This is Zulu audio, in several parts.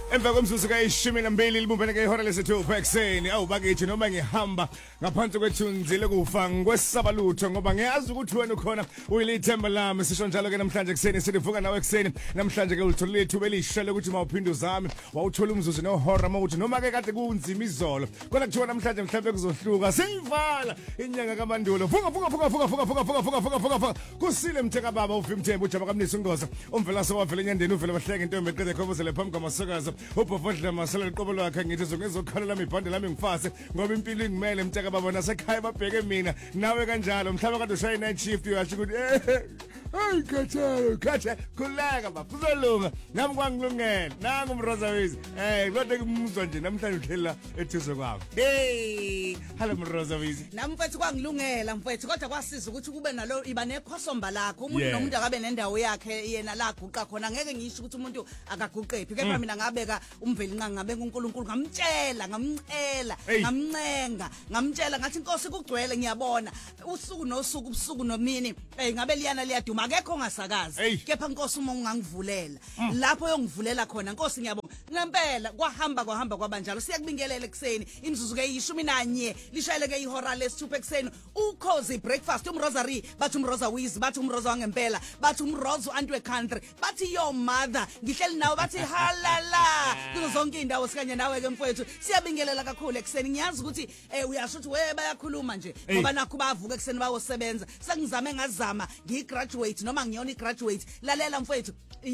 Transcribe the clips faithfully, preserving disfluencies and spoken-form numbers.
Emva komzuzu kayishumi nambili libumbene ke ihora lesithupha ekseni awubakithi noma ngihamba ngaphansi kwethunzi lokufa ngikwesaba lutho ngoba ngiyazi ukuthi wena ukhona uyilithemba lami sisho njalo ke namhlanje ekseni sidivuka nawe ekseni namhlanje ke ulitholile ithuba elisha lokuthi mawuphinde uzame wawuthola umzuzu nohora mawuthi noma ke kade kunzima izolo kodwa kuthiwa namhlanje mhlawumbe kuzohluka siyivala inyanga kaMandulo vuka vuka vuka vuka vuka vuka vuka vuka vuka vuka vuka kusile mtheka baba uvimthembu ujaba kamnisi ungoza umvela sowavela enyandeni uvela bahleke intombi eqede khobozele phambi kwamasakaza ubhofodla masela liqobo lwakhe ngithi zongezokhala lami ibhande lami ngifase ngoba impilo ingimele mtheka baba nasekhaya babheke mina nawe kanjalo mhlaba kade ushaya night shift uyasho ukuthi eh hayi khathalo khatha khuleka baba kuzolunga nami kwangilungela nangu umroza wizi eh kodwa kumuzwa nje namhlanje uthela ethuzo kwakho hey hello umroza wizi nami mfethu kwangilungela mfethu kodwa kwasiza ukuthi kube nalo iba nekhosomba lakho umuntu nomuntu akabe nendawo yakhe yena la guqa khona ngeke ngisho ukuthi umuntu akaguqephi kepha mina ngabeka umveli nqa ngabe uNkulunkulu ngamtshela ngamcela ngamncenga ngamtshela ngathi inkosi kugcwele ngiyabona usuku nosuku ubusuku nomini eh ngabe liyana liyaduma akekho ongasakazi kepha inkosi uma ungangivulela lapho yongivulela khona inkosi ngiyabonga ngempela kwahamba kwahamba kwabanjalo siyakubingelela ekseni imzuzu ke yishumi nanye lishayele ke ihora lesithupha ekseni ukhozi breakfast umrosary bathi umroza wizi bathi umroza wangempela bathi umrozo antwe country bathi your mother ngihleli nawe bathi halala kuzo zonke indawo sikanye nawe ke mfowethu siyabingelela kakhulu ekseni ngiyazi ukuthi eh uyasho ukuthi we bayakhuluma nje ngoba nakho bavuka ekseni bayosebenza sengizame ngazama ngigraduate noma ngiyona igraduate lalela mfowethu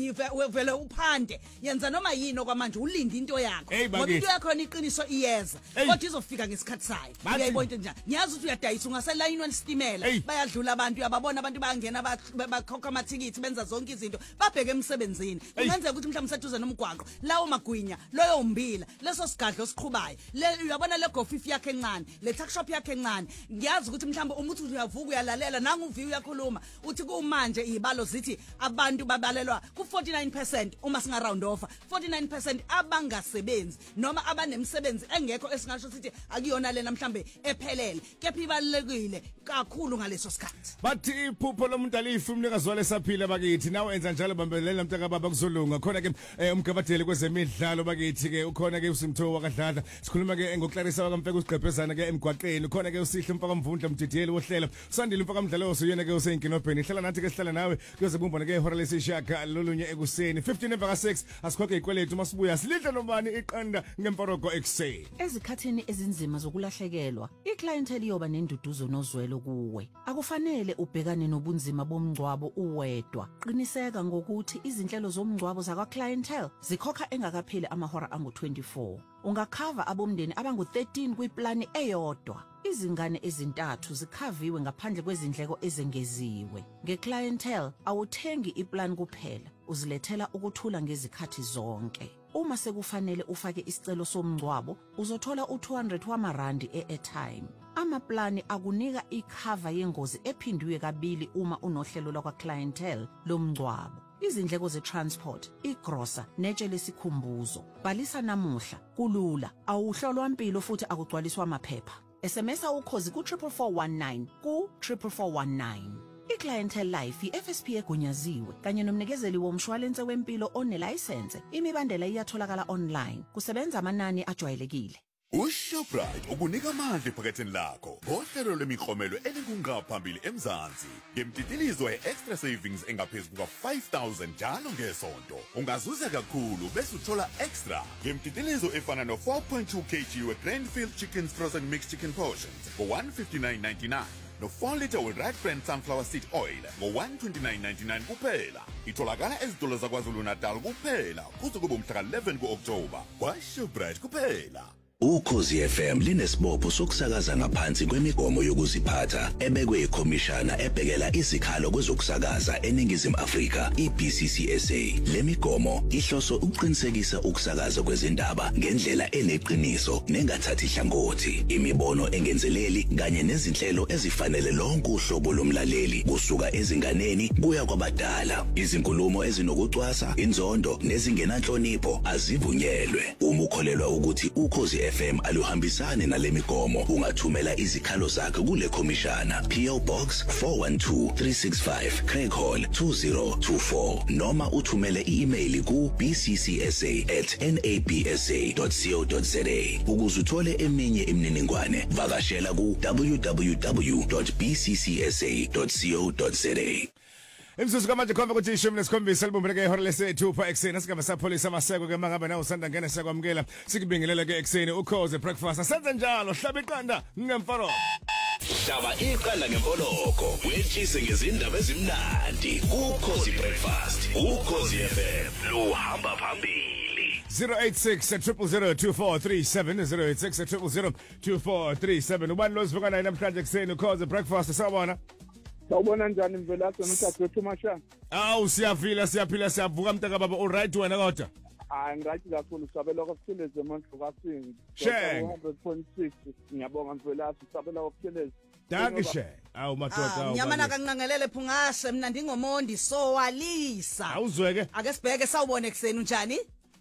vele uphande yenza noma yini okwamanje ulinde into yakho ngoba into yakho iqiniso iyeza kodwa izofika ngesikhathi sayo uyayibona into njani ngiyazi ukuthi uyadayisa ungaselayinwa nestimela bayadlula abantu ababona abantu bayangena bakhokha amathikithi benza zonke izinto babheke emsebenzini kungenzeka ukuthi mhlawumbe seduze nomgwaqo lawo magwinya loyo umbila leso sigadlo siqhubayo le uyabona le gofifi yakhe encane le tuck shop yakhe encane ngiyazi ukuthi mhlawumbe umuntu uyavuka uyalalela nangu uviyo uyakhuluma uthi kumanje izibalo zithi abantu babalelwa ku forty-nine percent uma singa round off forty-nine percent abangasebenzi noma abanemsebenzi engekho esingasho sithi akuyona lena mhlambe ephelele kepha ibalekile kakhulu ngaleso sikhathi bathi iphupho lomuntu alifu umnikazi wale saphila bakithi nawe enza njalo bambelela mntaka baba kuzolunga khona ke umgabadeli kwezemidlalo bakithi ke ukhona ke uSimtho wakadlala sikhuluma ke ngokuClarissa wakamfeka usigqebhezana ke emgwaqeni khona ke usihle mfaka mvundla mdidiyeli wohlela usandile mfaka mdlalo usuyena ke useyinkinobheni ihlala nathi ke sihlala nawe kuze bumbona ke ihora lesishaka lolunye ekuseni fifteen emva ka six asikhokhe ikweletu masibuya silidla nobani iqanda ngemporogo ekseni ezikhathini ezinzima zokulahlekelwa iclientele yoba nenduduzo nozwelo kuwe akufanele ubhekane nobunzima bomngcwabo uwedwa qiniseka ngokuthi izinhlelo zomngcwabo zakwa clientele zikhokha engakapheli amahora angu twenty-four ungakhava abomndeni abangu thirteen kwiplani eyodwa izingane ezintathu zikhaviwe ngaphandle kwezindleko ezengeziwe ngeclientele awuthengi iplan kuphela uzilethela ukuthula ngezikhathi zonke uma sekufanele ufake isicelo somngcwabo uzothola u two hundred wamarandi e-airtime amaplani akunika ikhava yengozi ephindiwe kabili uma unohlelo lwakwa clientele lomngcwabo izindleko ze-transport, igrosa, netshe lesikhumbuzo. Bhalisa namuhla, kulula, awuhlolwa mpilo futhi akugcwaliswa amaphepha. S M S ukhozi ku triple four one nine ku triple four one nine. iClientele Life i-F S P egunyaziwe kanye nomnikezeli womshwalense wempilo onelicense. Imibandela iyatholakala online. Kusebenza amanani ajwayelekile. uShoprite ukunika amandla ephaketheni lakho ngohlelo lemiklomelo elingungaphambili eMzansi ngemtitilizo ye-extra savings engaphezulu kuka five thousand njalo ngesonto ungazuza kakhulu bese uthola extra ngemtitilizo efana no four point two kilograms we-Grandfield Chicken Frozen Mixed Chicken Portions for one fifty-nine ninety-nine no four liter we-Right Brand Sunflower Seed Oil ngo one twenty-nine ninety-nine kuphela itholakala ezitolo zaKwaZulu Natal kuphela kuze kube umhla ka eleven ku-October kwaShoprite kuphela. Ukhozi F M linesibopho sokusakaza ngaphansi kwemigomo yokuziphatha ebekwe ikhomishana ebhekela izikhalo kwezokusakaza eNingizimu Afrika i-B C C S A. Le migomo ihloso ukuqinisekisa ukusakaza kwezindaba ngendlela eneqiniso nengathathi hlangothi, imibono engenzeleli kanye nezinhlelo ezifanele lonke uhlobo lomlaleli kusuka ezinganeni kuya kwabadala. Izinkulumo ezinokucwasa, inzondo nezingenanhlonipho azivunyelwe. Uma ukholelwa ukuthi Ukhozi F M aluhambisani nalemigomo ungathumela izikhalo zakho kule khomishana P O Box four one two three six five Craig Hall two zero two four noma uthumele i-email ku b c c s a at n a b s a dot co dot za ukuze uthole eminye imininingwane vakashela ku w w w dot b c c s a dot co dot za. Imsusu kamanje khomba ukuthi ishumi nesikhombisa libumbeleke ihora lesethu pha ekseni asigaba sapholisa amaseko ke mangabe na usanda ngena siyakwamukela sikubingelela ke ekseni ukhoze breakfast asenze njalo hlaba iqanda ngemfaro Hlaba iqanda ngemfoloko wetshise ngezindaba ezimnandi ukhozi breakfast ukhozi F M lo hamba phambili zero eight six zero zero zero two four three seven zero eight six zero zero zero two four three seven ubani lozivuka naye namhlanje ekseni ukhoze breakfast sawubona. Sawubona njani Mvelaphi nomthathu wethu Mashana? Awu siyafila siyaphila siyavuka mntaka baba u right wena kodwa. Hayi ngirathi kakhulu sabela kokuphileza emandla kaSingi. Sheng. one hundred point six ngiyabonga Mvelaphi sabela kokuphileza. Dankeschön. Awu madoda awu. Nyamana kanqangelele phungase mina ndingomondi sowalisa. Awuzweke. Ake sibheke sawubona ekseni unjani?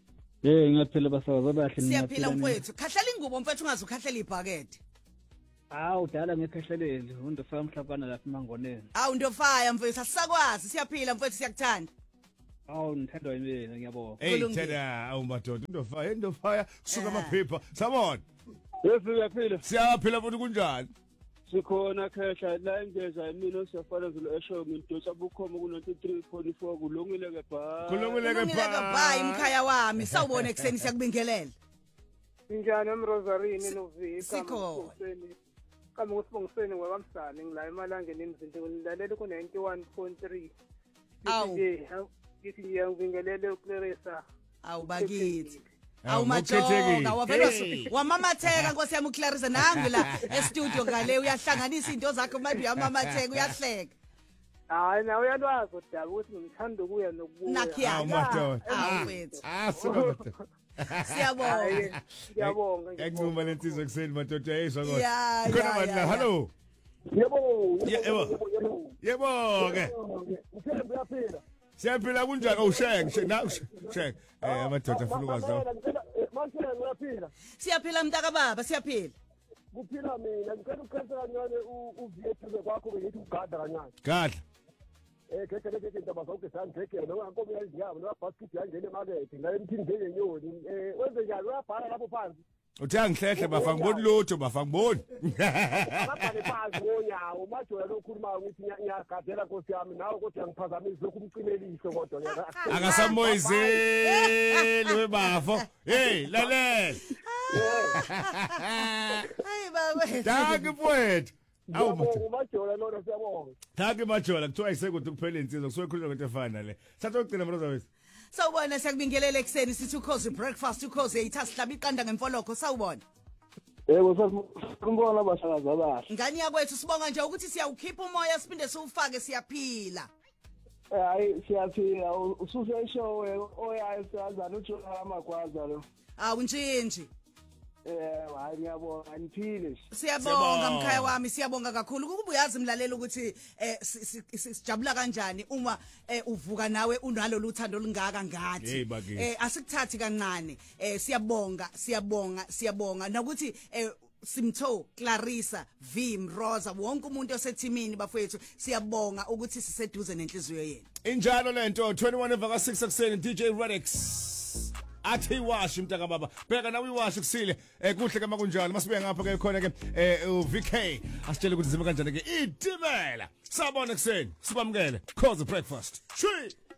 Eh ngiyaphila basabaza abahle Siyaphila mfowethu. Khahlela ingubo mfowethu ungaze ukhahlela ibhakede. Hawu dala ngekhehleleli undofaya umhlabana lapha emangoneni. Awu ndofaya mfowethu asisakwazi siyaphila mfowethu siyakuthanda. Awu ngithandwa yimina ngiyabonga. Hey thena awu madoda indofaya indofaya kusuka amaphepha sabona. Yes siyaphila. Siyaphila futhi kunjani? Sikhona khehla la ingeza yimina siyafana zilo esho ngidosa bukhoma ku ninety-three point four kulungile ke bha. Kulungile ke Kulungile bye imkhaya wami sawubona ekseni siyakubingelela. Injani emrosarini novika. Sikho. Kama usibongiseni ngwabamsane ngila emalangeni emzindweni nilalela ku ninety-one point three. Awu. Ngithi ngiyangibingelele uClarissa. Awu bakithi. Awu, Awu ngokukhethekile. majoka wavela Hey. wamamatheka Nkosi yami uClarissa nangu la e-studio ngale uyahlanganisa into zakho maybe yamamatheka uyahleka. Hayi nawe uyalwazi udaba ukuthi ngithanda ukuya nokubuya. Nakhiya. Awu madoda. Awu wethu. Ah sikumadoda. Siyabonga. Ngiyabonga. Ngicuma lensizwe kuseni madoda yezwa kodwa. Ya, Khona ya, manje ya, la ya. hello. Yebo. Yebo. Yebo ke. Ngithemba uyaphila. Siyaphila kunjani awusheng na sheng eh amadoda afuna ukwazi. Manje uyaphila. Siyaphila mntaka baba siyaphila. Kuphila mina ngicela ukukhetha kancane uviethu kwakho ngithi ugada kancane. Gadla. Eh khetha lezi zinto zonke sangikhethe noma nkomo yaziyabo noma basket yangene emarket la emthini njengenyoni eh wenze njani uyabhala lapho phansi. Uthi angihlehle bafa ngiboni lutho bafa ngiboni. Ababhale phansi ngonyawo majola lokhuluma ukuthi ngiyagadela Nkosi yami nawe kodwa ngiphazamisa lokumcimelise kodwa ngiyaka. Akasamoyizeli webafo. Hey lalela. Hayi baba. Danke mfowethu. Awu madoda. Majola lona siyabonga. Danke majola kuthiwa isekude kuphela insizwa kusuke khuluma ngento efana le. Satha ukugcina mroza wethu. Sawubona siyakubingelela ekseni sithi ukhozi breakfast ukhozi yitha sihlaba iqanda ngemfoloko sawubona. Yebo sasimbona abashakazi abahle. Ngani yakwethu sibonga nje ukuthi siyawukhipha umoya siphinde siwufake siyaphila. Hayi siyaphila ususe ishow oyayo siyazana uJola amagwaza lo. Awu njinji. Eh hayi ngiyabonga niphile. Siyabonga mkhaya wami siyabonga kakhulu ukuba uyazi mlalela ukuthi eh sijabula kanjani uma uvuka nawe unalolu uthando olungaka ngathi eh asikuthathi kancane eh siyabonga siyabonga siyabonga nokuthi eh Simtho Clarissa Vim Rosa wonke umuntu osethimini bafowethu siyabonga ukuthi siseduze nenhliziyo yenu. Injalo lento twenty-one evaka six ekseni D J Radix. Athi wash mntaka baba bheka nawe iwash kusile eh kuhle ke makunjalo masibe ngapha ke khona ke eh u V K asitshele ukuthi zima kanjani ke itimela sabona kuseni sibamukele cause breakfast. Shwi